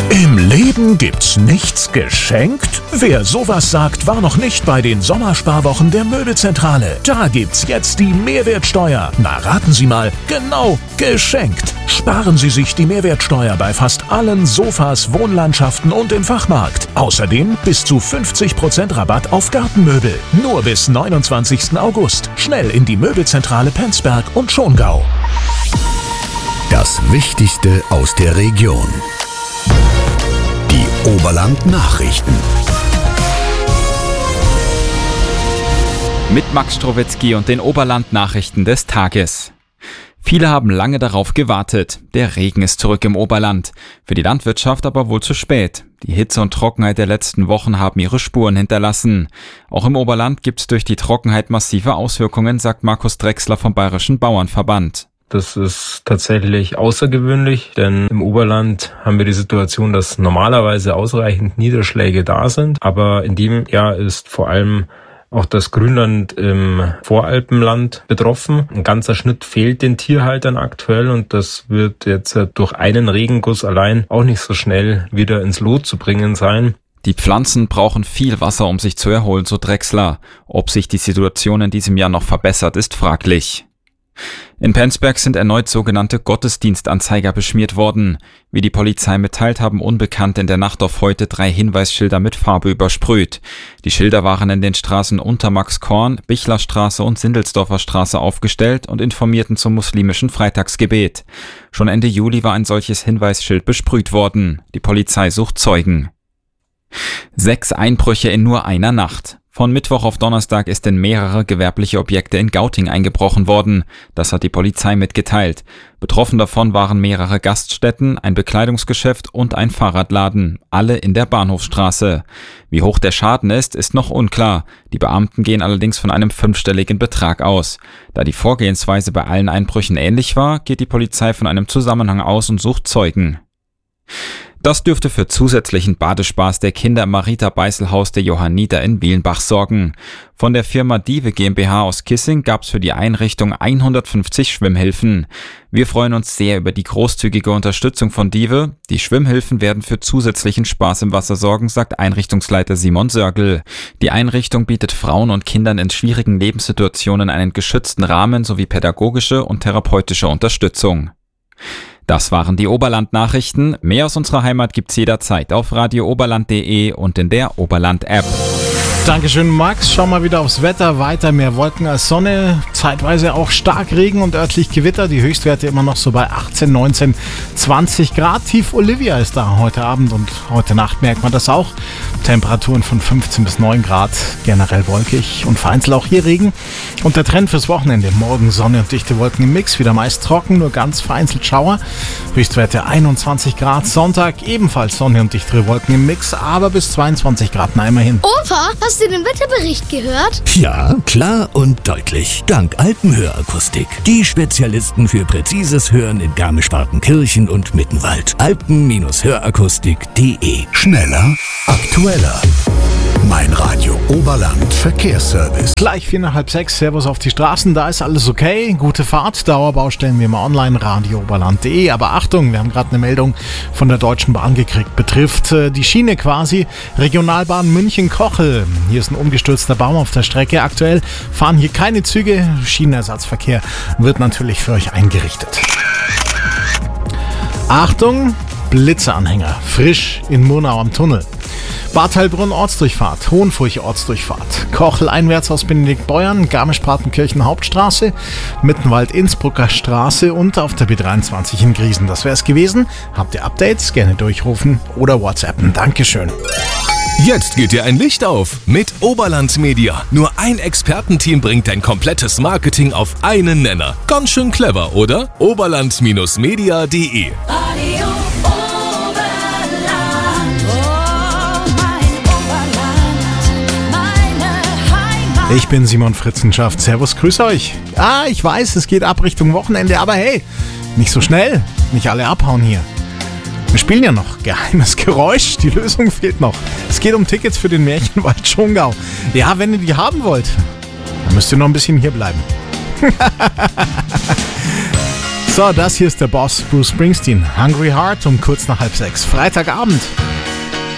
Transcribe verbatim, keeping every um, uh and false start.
Im Leben gibt's nichts geschenkt? Wer sowas sagt, war noch nicht bei den Sommersparwochen der Möbelzentrale. Da gibt's jetzt die Mehrwertsteuer. Na, raten Sie mal, genau, geschenkt. Sparen Sie sich die Mehrwertsteuer bei fast allen Sofas, Wohnlandschaften und im Fachmarkt. Außerdem bis zu fünfzig Prozent Rabatt auf Gartenmöbel. Nur bis neunundzwanzigsten August. Schnell in die Möbelzentrale Penzberg und Schongau. Das Wichtigste aus der Region. Die Oberland-Nachrichten. Mit Max Strowetzky und den Oberland-Nachrichten des Tages. Viele haben lange darauf gewartet. Der Regen ist zurück im Oberland. Für die Landwirtschaft aber wohl zu spät. Die Hitze und Trockenheit der letzten Wochen haben ihre Spuren hinterlassen. Auch im Oberland gibt es durch die Trockenheit massive Auswirkungen, sagt Markus Drechsler vom Bayerischen Bauernverband. Das ist tatsächlich außergewöhnlich, denn im Oberland haben wir die Situation, dass normalerweise ausreichend Niederschläge da sind. Aber in dem Jahr ist vor allem auch das Grünland im Voralpenland betroffen. Ein ganzer Schnitt fehlt den Tierhaltern aktuell und das wird jetzt durch einen Regenguss allein auch nicht so schnell wieder ins Lot zu bringen sein. Die Pflanzen brauchen viel Wasser, um sich zu erholen, so Drechsler. Ob sich die Situation in diesem Jahr noch verbessert, ist fraglich. In Penzberg sind erneut sogenannte Gottesdienstanzeiger beschmiert worden. Wie die Polizei mitteilt, haben Unbekannte in der Nacht auf heute drei Hinweisschilder mit Farbe übersprüht. Die Schilder waren in den Straßen Untermaxkorn, Bichlerstraße und Sindelsdorfer Straße aufgestellt und informierten zum muslimischen Freitagsgebet. Schon Ende Juli war ein solches Hinweisschild besprüht worden. Die Polizei sucht Zeugen. Sechs Einbrüche in nur einer Nacht. Von Mittwoch auf Donnerstag ist in mehrere gewerbliche Objekte in Gauting eingebrochen worden. Das hat die Polizei mitgeteilt. Betroffen davon waren mehrere Gaststätten, ein Bekleidungsgeschäft und ein Fahrradladen, alle in der Bahnhofsstraße. Wie hoch der Schaden ist, ist noch unklar. Die Beamten gehen allerdings von einem fünfstelligen Betrag aus. Da die Vorgehensweise bei allen Einbrüchen ähnlich war, geht die Polizei von einem Zusammenhang aus und sucht Zeugen. Das dürfte für zusätzlichen Badespaß der Kinder im Marita-Beißel-Haus der Johanniter in Wielenbach sorgen. Von der Firma Dive GmbH aus Kissing gab es für die Einrichtung hundertfünfzig Schwimmhilfen. Wir freuen uns sehr über die großzügige Unterstützung von Dive. Die Schwimmhilfen werden für zusätzlichen Spaß im Wasser sorgen, sagt Einrichtungsleiter Simon Sörgel. Die Einrichtung bietet Frauen und Kindern in schwierigen Lebenssituationen einen geschützten Rahmen sowie pädagogische und therapeutische Unterstützung. Das waren die Oberland-Nachrichten. Mehr aus unserer Heimat gibt's jederzeit auf radio oberland punkt de und in der Oberland-App. Dankeschön, Max. Schau mal wieder aufs Wetter. Weiter mehr Wolken als Sonne. Zeitweise auch stark Regen und örtlich Gewitter. Die Höchstwerte immer noch so bei achtzehn, neunzehn, zwanzig Grad. Tief Olivia ist da heute Abend und heute Nacht merkt man das auch. Temperaturen von fünfzehn bis neun Grad. Generell wolkig und vereinzelt auch hier Regen. Und der Trend fürs Wochenende. Morgen Sonne und dichte Wolken im Mix. Wieder meist trocken, nur ganz vereinzelt Schauer. Höchstwerte einundzwanzig Grad. Sonntag ebenfalls Sonne und dichtere Wolken im Mix. Aber bis zweiundzwanzig Grad, na immerhin. Opa, hast du den Wetterbericht gehört? Ja, klar und deutlich. Dank Alpenhörakustik. Die Spezialisten für präzises Hören in Garmisch-Partenkirchen und Mittenwald. alpen Hörakustik punkt de. Schneller, aktueller. Mein Radio Oberland Verkehrsservice. Gleich vier nach halb sechs, Servus auf die Straßen, da ist alles okay. Gute Fahrt, Dauerbaustellen wie immer online, radio oberland punkt de. Aber Achtung, wir haben gerade eine Meldung von der Deutschen Bahn gekriegt. Betrifft äh, die Schiene quasi, Regionalbahn München-Kochel. Hier ist ein umgestürzter Baum auf der Strecke. Aktuell fahren hier keine Züge. Schienenersatzverkehr wird natürlich für euch eingerichtet. Achtung, Blitzeanhänger, frisch in Murnau am Tunnel. Bad Heilbrunn Ortsdurchfahrt, Hohenfurch Ortsdurchfahrt, Kochel einwärts aus Benediktbeuern, Garmisch-Partenkirchen Hauptstraße, Mittenwald Innsbrucker Straße und auf der B dreiundzwanzig in Griesen. Das wäre es gewesen. Habt ihr Updates? Gerne durchrufen oder WhatsAppen. Dankeschön. Jetzt geht dir ein Licht auf mit Oberland Media. Nur ein Expertenteam bringt dein komplettes Marketing auf einen Nenner. Ganz schön clever, oder? oberland Media punkt de. Ich bin Simon Fritzenschaft. Servus, grüß euch. Ah, ich weiß, es geht ab Richtung Wochenende, aber hey, nicht so schnell. Nicht alle abhauen hier. Wir spielen ja noch. Geheimes Geräusch. Die Lösung fehlt noch. Es geht um Tickets für den Märchenwald Schongau. Ja, wenn ihr die haben wollt, dann müsst ihr noch ein bisschen hier bleiben. So, das hier ist der Boss Bruce Springsteen. Hungry Heart um kurz nach halb sechs. Freitagabend.